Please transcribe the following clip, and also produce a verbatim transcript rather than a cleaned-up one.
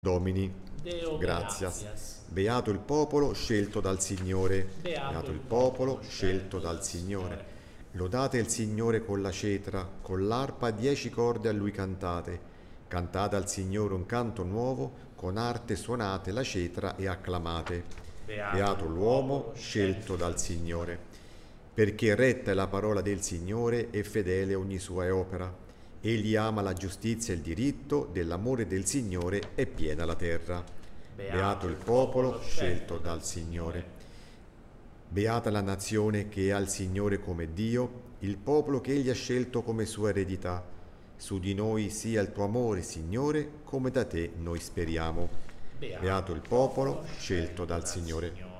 Domini, Deo gratias. gratias. Beato il popolo scelto dal Signore. Beato il popolo scelto dal Signore. Lodate il Signore con la cetra, con l'arpa dieci corde a Lui cantate. Cantate al Signore un canto nuovo, con arte suonate la cetra e acclamate. Beato l'uomo scelto dal Signore. Perché retta è la parola del Signore e fedele ogni sua opera. Egli ama la giustizia e il diritto, dell'amore del Signore è piena la terra. Beato il popolo scelto dal Signore. Beata la nazione che ha il Signore come Dio, il popolo che Egli ha scelto come sua eredità. Su di noi sia il tuo amore, Signore, come da te noi speriamo. Beato il popolo scelto dal Signore.